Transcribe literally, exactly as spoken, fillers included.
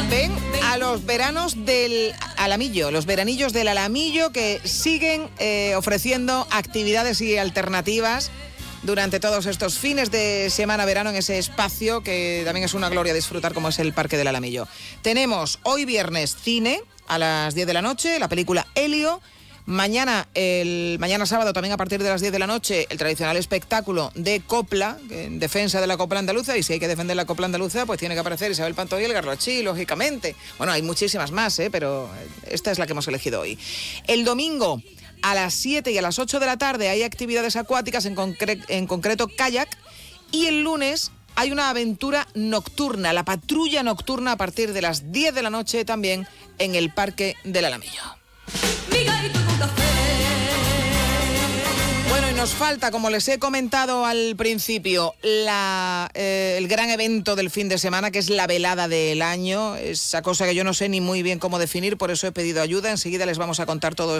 Ven a los veranos del Alamillo, los veranillos del Alamillo, que siguen eh, ofreciendo actividades y alternativas durante todos estos fines de semana verano en ese espacio que también es una gloria disfrutar, como es el Parque del Alamillo. Tenemos hoy viernes cine a las diez de la noche, la película Helio. Mañana, el, mañana sábado, también a partir de las diez de la noche, el tradicional espectáculo de copla, en defensa de la copla andaluza, y si hay que defender la copla andaluza, pues tiene que aparecer Isabel Pantoja y el Garlochí, lógicamente. Bueno, hay muchísimas más, ¿eh? Pero esta es la que hemos elegido hoy. El domingo, a las siete y a las ocho de la tarde, hay actividades acuáticas, en, concre- en concreto kayak, y el lunes hay una aventura nocturna, la patrulla nocturna, a partir de las diez de la noche, también en el Parque del Alamillo. Bueno, y nos falta, como les he comentado al principio, la, eh, el gran evento del fin de semana, que es la velada del año, esa cosa que yo no sé ni muy bien cómo definir, por eso he pedido ayuda. Enseguida les vamos a contar todo